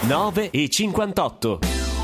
9:58.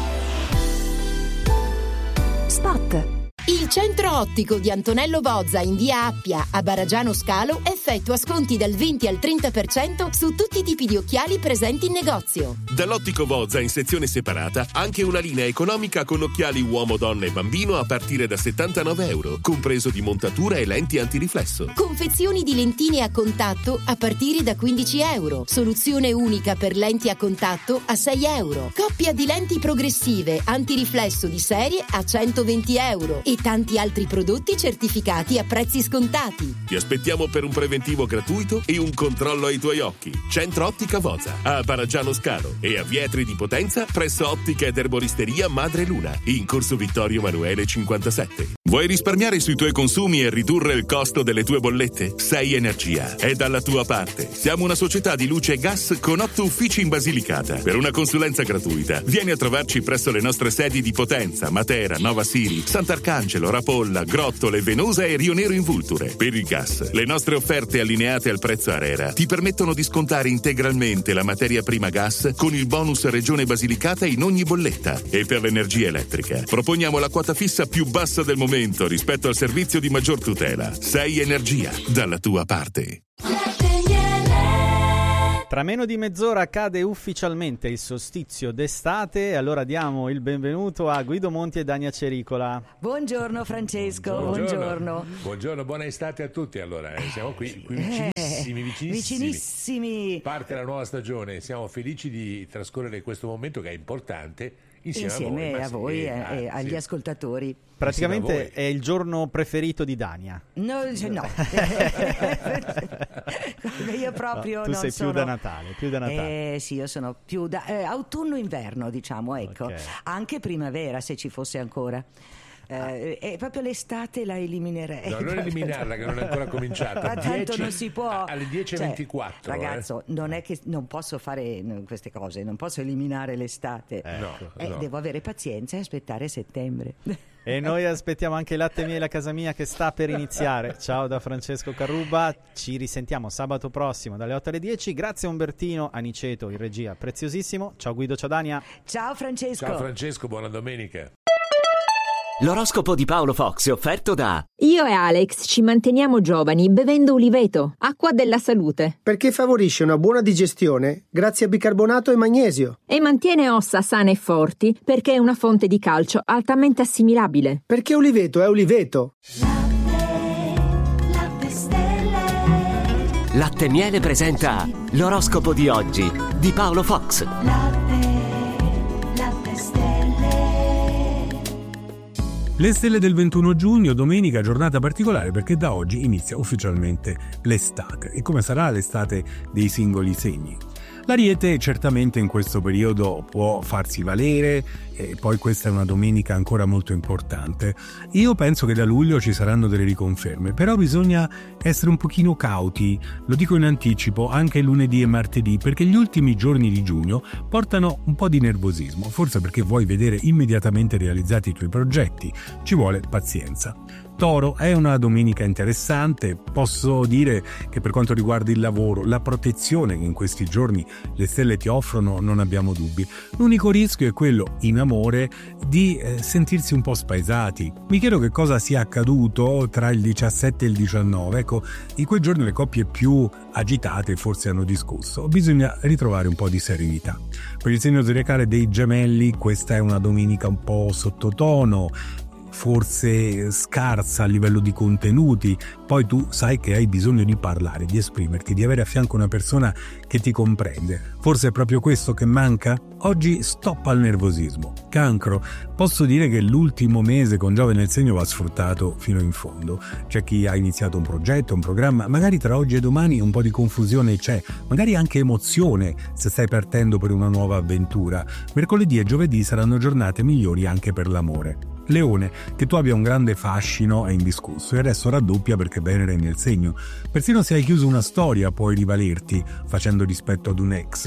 Spot. Il centro ottico di Antonello Bozza in via Appia a Baragiano Scalo effettua sconti dal 20 al 30% su tutti i tipi di occhiali presenti in negozio. Dall'ottico Bozza in sezione separata anche una linea economica con occhiali uomo, donna e bambino a partire da €79, compreso di montatura e lenti antiriflesso. Confezioni di lentine a contatto a partire da €15. Soluzione unica per lenti a contatto a €6. Coppia di lenti progressive antiriflesso di serie a €120 e tanti altri prodotti certificati a prezzi scontati. Ti aspettiamo per un preventivo gratuito e un controllo ai tuoi occhi. Centro Ottica Bozza a Baragiano Scalo e a Vietri di Potenza presso Ottica ed Erboristeria Madre Luna in corso Vittorio Emanuele 57. Vuoi risparmiare sui tuoi consumi e ridurre il costo delle tue bollette? Sei Energia è dalla tua parte. Siamo una società di luce e gas con 8 uffici in Basilicata. Per una consulenza gratuita vieni a trovarci presso le nostre sedi di Potenza, Matera, Nova Siri, Sant'Arcangelo, Rapolla, Grottole, Venosa e Rio Nero in Vulture. Per il gas, le nostre offerte allineate al prezzo ARERA ti permettono di scontare integralmente la materia prima gas con il bonus Regione Basilicata in ogni bolletta. E per l'energia elettrica proponiamo la quota fissa più bassa del momento rispetto al servizio di maggior tutela. Sei Energia, dalla tua parte. Tra meno di mezz'ora cade ufficialmente il solstizio d'estate, allora diamo il benvenuto a Guido Monti e Dania Cericola. Buongiorno Francesco, buongiorno. Buongiorno, buona estate a tutti allora, siamo qui vicinissimi. Parte la nuova stagione, siamo felici di trascorrere questo momento che è importante insieme a voi e agli ascoltatori. Praticamente è il giorno preferito di Dania. No. Io proprio tu non sei sono... più da Natale. Sì, io sono più da autunno-inverno, diciamo, ecco. Okay. Anche primavera, se ci fosse ancora. E proprio l'estate la eliminerei. No, non eliminarla, che non è ancora cominciata. Ma tanto non si può. Alle 10:24. Ragazzo, non è che non posso fare queste cose, non posso eliminare l'estate. No. Devo avere pazienza e aspettare settembre. E noi aspettiamo anche Latte e Miele a casa mia che sta per iniziare. Ciao da Francesco Carruba, ci risentiamo sabato prossimo dalle 8 alle 10. Grazie a Umbertino Aniceto in regia, preziosissimo. Ciao Guido, ciao Dania. Ciao Francesco. Ciao Francesco, buona domenica. L'oroscopo di Paolo Fox è offerto da Io e Alex ci manteniamo giovani bevendo Uliveto, acqua della salute. Perché favorisce una buona digestione grazie a bicarbonato e magnesio. E mantiene ossa sane e forti perché è una fonte di calcio altamente assimilabile. Perché Uliveto è Uliveto. Latte e Miele presenta l'oroscopo di oggi di Paolo Fox. Le stelle del 21 giugno, domenica, giornata particolare perché da oggi inizia ufficialmente l'estate. E come sarà l'estate dei singoli segni? L'Ariete certamente in questo periodo può farsi valere e poi questa è una domenica ancora molto importante. Io penso che da luglio ci saranno delle riconferme, però bisogna essere un pochino cauti, lo dico in anticipo, anche lunedì e martedì, perché gli ultimi giorni di giugno portano un po' di nervosismo, forse perché vuoi vedere immediatamente realizzati i tuoi progetti, ci vuole pazienza. Toro, è una domenica interessante, posso dire che per quanto riguarda il lavoro, la protezione che in questi giorni le stelle ti offrono non abbiamo dubbi. L'unico rischio è quello, in amore, di sentirsi un po' spaesati. Mi chiedo che cosa sia accaduto tra il 17 e il 19, ecco, in quei giorni le coppie più agitate forse hanno discusso, bisogna ritrovare un po' di serenità. Per il segno zodiacale dei Gemelli, questa è una domenica un po' sottotono, forse scarsa a livello di contenuti, poi tu sai che hai bisogno di parlare, di esprimerti, di avere a fianco una persona che ti comprende. Forse è proprio questo che manca? Oggi stop al nervosismo. Cancro, posso dire che l'ultimo mese con Giove nel segno va sfruttato fino in fondo. C'è chi ha iniziato un progetto, un programma, magari tra oggi e domani un po' di confusione c'è, magari anche emozione se stai partendo per una nuova avventura. Mercoledì e giovedì saranno giornate migliori anche per l'amore. Leone, che tu abbia un grande fascino è indiscusso e adesso raddoppia perché Venere è nel segno. Persino se hai chiuso una storia puoi rivalerti facendo rispetto ad un ex.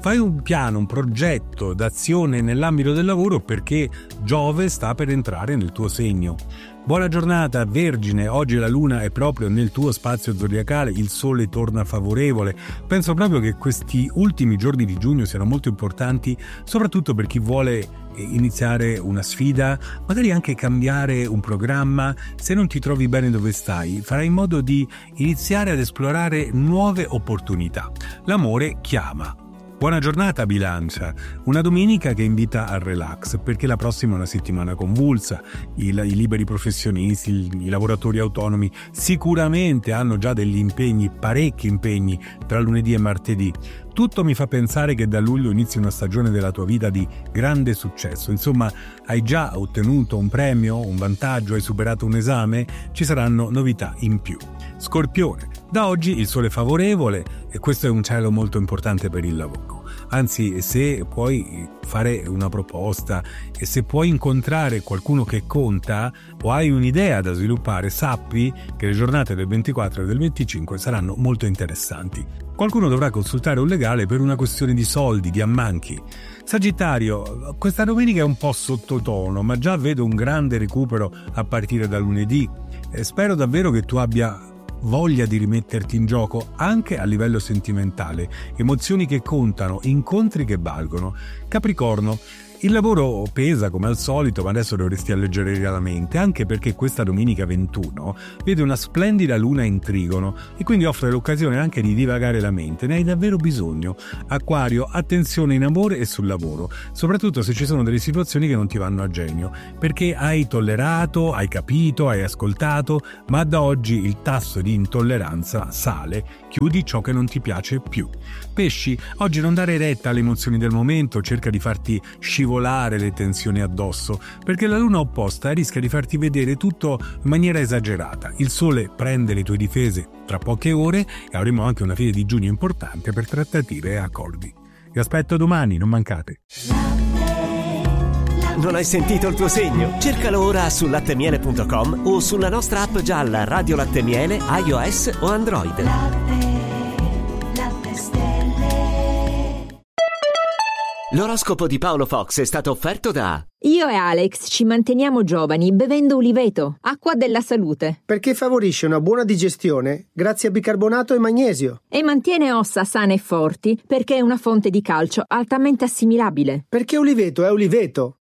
Fai un piano, un progetto d'azione nell'ambito del lavoro perché Giove sta per entrare nel tuo segno. Buona giornata Vergine, oggi la luna è proprio nel tuo spazio zodiacale, il sole torna favorevole. Penso proprio che questi ultimi giorni di giugno siano molto importanti, soprattutto per chi vuole iniziare una sfida, magari anche cambiare un programma. Se non ti trovi bene dove stai, farai in modo di iniziare ad esplorare nuove opportunità. L'amore chiama. Buona giornata Bilancia, una domenica che invita al relax perché la prossima è una settimana convulsa, i liberi professionisti, i lavoratori autonomi sicuramente hanno già degli impegni, parecchi impegni tra lunedì e martedì. Tutto mi fa pensare che da luglio inizi una stagione della tua vita di grande successo, insomma hai già ottenuto un premio, un vantaggio, hai superato un esame, ci saranno novità in più. Scorpione, da oggi il sole è favorevole e questo è un cielo molto importante per il lavoro. Anzi, se puoi fare una proposta e se puoi incontrare qualcuno che conta o hai un'idea da sviluppare, sappi che le giornate del 24 e del 25 saranno molto interessanti. Qualcuno dovrà consultare un legale per una questione di soldi, di ammanchi. Sagittario, questa domenica è un po' sottotono, ma già vedo un grande recupero a partire da lunedì. Spero davvero che tu abbia voglia di rimetterti in gioco anche a livello sentimentale, emozioni che contano, incontri che valgono. Capricorno, il lavoro pesa come al solito, ma adesso dovresti alleggerire la mente, anche perché questa domenica 21 vede una splendida luna in trigono e quindi offre l'occasione anche di divagare la mente. Ne hai davvero bisogno. Acquario, attenzione in amore e sul lavoro, soprattutto se ci sono delle situazioni che non ti vanno a genio, perché hai tollerato, hai capito, hai ascoltato, ma da oggi il tasso di intolleranza sale. Chiudi ciò che non ti piace più. Pesci, oggi non dare retta alle emozioni del momento, cerca di farti scivolare le tensioni addosso, perché la luna opposta rischia di farti vedere tutto in maniera esagerata. Il sole prende le tue difese tra poche ore e avremo anche una fine di giugno importante per trattative e accordi. Vi aspetto domani, non mancate. Non hai sentito il tuo segno? Cercalo ora su lattemiele.com o sulla nostra app gialla Radio Latte Miele, iOS o Android. L'oroscopo di Paolo Fox è stato offerto da... Io e Alex ci manteniamo giovani bevendo Uliveto, acqua della salute. Perché favorisce una buona digestione grazie a bicarbonato e magnesio. E mantiene ossa sane e forti perché è una fonte di calcio altamente assimilabile. Perché Uliveto è Uliveto.